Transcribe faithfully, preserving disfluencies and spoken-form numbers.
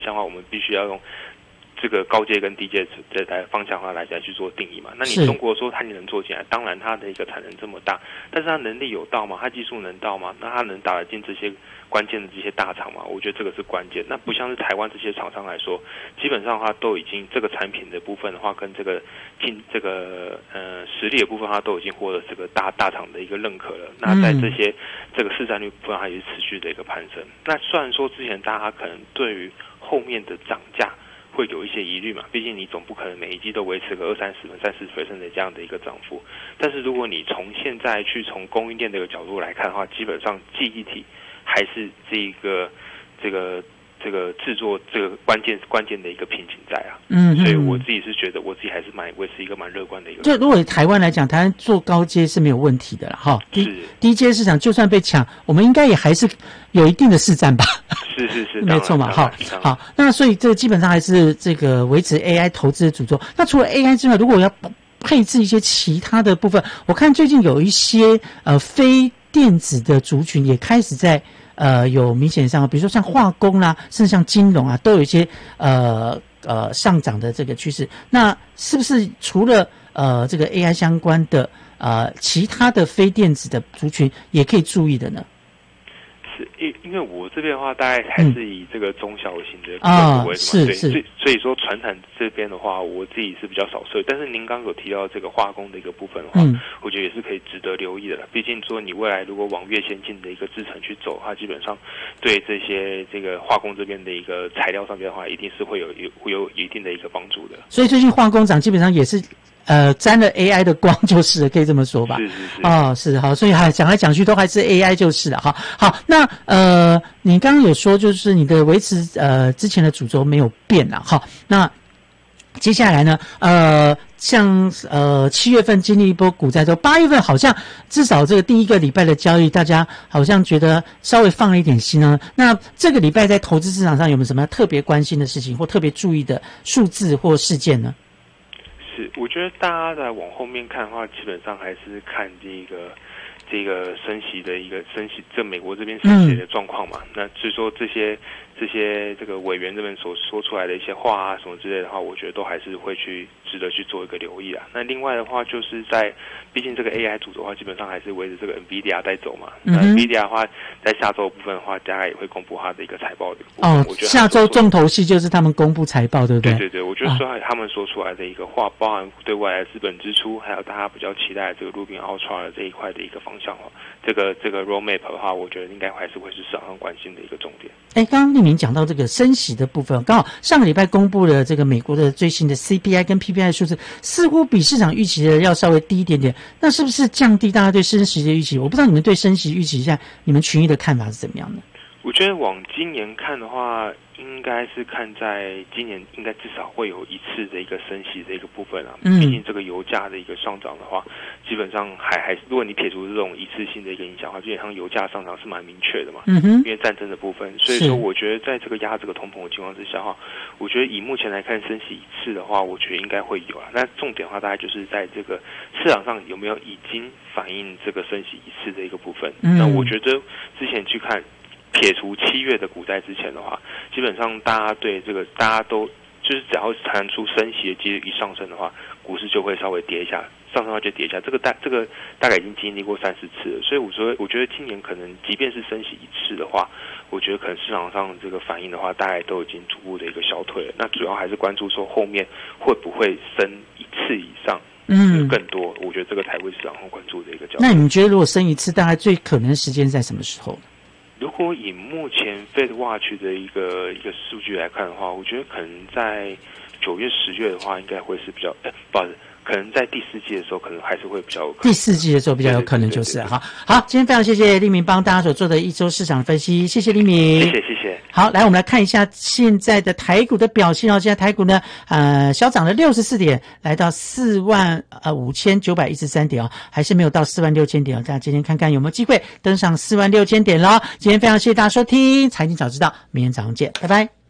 像话，我们必须要用这个高阶跟低阶的来方向化来来去做定义嘛。那你中国说它能做进来，当然它的一个产能这么大，但是它能力有到吗？它技术能到吗？那它能打得进这些关键的这些大厂吗？我觉得这个是关键。那不像是台湾这些厂商来说，基本上它都已经这个产品的部分的话，跟这个进这个呃实力的部分，它都已经获得这个大大厂的一个认可了。那在这些、嗯、这个市占率部分，它也是持续的一个攀升。那虽然说之前大家可能对于后面的涨价会有一些疑虑嘛，毕竟你总不可能每一季都维持个二三十分、三十 percent 的这样的一个涨幅。但是如果你从现在去从供应链的一个角度来看的话，基本上记忆体还是这个这个这个制作这个关键关键的一个瓶颈在啊。嗯，所以我自己是觉得我自己还是蛮维持一个蛮乐观的一个。 就如果台湾来讲，台湾做高阶是没有问题的啦，哈。低低阶市场就算被抢，我们应该也还是有一定的市占吧。 是是是， 没错嘛，好，好，那所以这基本上还是这个维持 A I 投资的主轴。那除了 A I 之外，如果要配置一些其他的部分，我看最近有一些呃非电子的族群也开始在呃有明显上，比如说像化工啦，甚至像金融啊，都有一些呃呃上涨的这个趋势。那是不是除了呃这个 A I 相关的呃其他的非电子的族群也可以注意的呢？ 因因为我这边的话，大概还是以这个中小型的个股为主嘛，对，所以所以说传产这边的话，我自己是比较少涉。但是您刚刚有提到这个化工的一个部分的话，嗯、我觉得也是可以值得留意的了。毕竟说你未来如果往越先进的一个制程去走，它基本上对这些这个化工这边的一个材料上面的话，一定是会有有会有一定的一个帮助的。 所以最近化工涨基本上也是。呃，沾了 A I 的光就是了，可以这么说吧？ 是是是。 哦，是好，所以还讲来讲去都还是 A I 就是了哈。好，那呃，你刚刚有说就是你的维持呃之前的主轴没有变了哈。那接下来呢，呃，像呃七月份经历一波股灾之后，八月份好像至少这个第一个礼拜的交易，大家好像觉得稍微放了一点心呢。那这个礼拜在投资市场上有没有什么特别关心的事情，或特别注意的数字或事件呢？ 是，我觉得大家在往后面看的话，基本上还是看这个这个升息的一个升息，这美国这边升息的状况嘛。嗯、那所以说这些这些这个委员这边所说出来的一些话啊什么之类的话，我觉得都还是会去值得去做一个留意啊。那另外的话，就是在毕竟这个 A I 主轴的话，基本上还是围着这个 NVIDIA 在走嘛。嗯、那 NVIDIA 的话，在下周部分的话，大概也会公布它的一个财报的一个部分。 哦， 我觉得下周重头戏就是他们公布财报，对不对？ 对对对，我觉得说他们说出来的一个话，包含对未来的资本支出，还有大家比较期待的这个 Rubin Ultra 的这一块的一个方向哈，这个这个 roadmap 的话，我觉得应该还是会是市场上关心的一个重点。 哎，刚刚立明讲到这个升息的部分，刚好上个礼拜公布了这个美国的最新的 C P I 跟 P P I 数字，似乎比市场预期的要稍微低一点点。那是不是降低大家对升息的预期？我不知道你们对升息预期现在你们群益的看法是怎么样的？ 我觉得往今年看的话，应该是看在今年应该至少会有一次的一个升息的一个部分啊。嗯，毕竟这个油价的一个上涨的话，基本上还还如果你撇除这种一次性的一个影响的话，基本上油价上涨是蛮明确的嘛。嗯哼，因为战争的部分，所以说我觉得在这个压这个通膨的情况之下的话，我觉得以目前来看升息一次的话，我觉得应该会有啊。那重点的话，大概就是在这个市场上有没有已经反映这个升息一次的一个部分。嗯，那我觉得之前去看。撇除七月的股灾之前的话，基本上大家对这个大家都就是只要谈出升息的几率一上升的话，股市就会稍微跌一下，上升的话就跌一下。这个大这个大概已经经历过三十次了，所以我说我觉得今年可能即便是升息一次的话，我觉得可能市场上这个反应的话，大概都已经逐步的一个消退了。那主要还是关注说后面会不会升一次以上。嗯，更多，我觉得这个才会是市场上关注的一个焦点。 那你们觉得如果升一次，大概最可能时间在什么时候？ 如果以目前 Fed Watch 的一个一个数据来看的话，我觉得可能在九月、十月的话，应该会是比较，哎，不好意思，可能在第四季的时候，可能还是会比较有可能。 第四季的时候比较有可能就是好，好，今天非常谢谢立明帮大家所做的一周市场分析，谢谢立明， 谢谢谢谢。 好，来我们来看一下现在的台股的表现哦。现在台股呢，呃，小涨了六十四点，来到四万呃五千九百一十三点哦，还是没有到四万六千点哦。大家今天看看有没有机会登上四万六千点咯。今天非常谢谢大家收听财经早知道，明天早上见，拜拜。